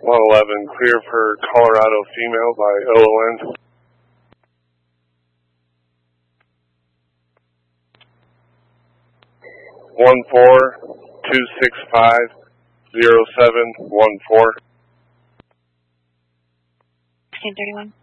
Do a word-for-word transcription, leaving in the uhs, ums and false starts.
one eleven, clear for Colorado female by O O N. one four two six five zero seven one four. sixteen thirty-one.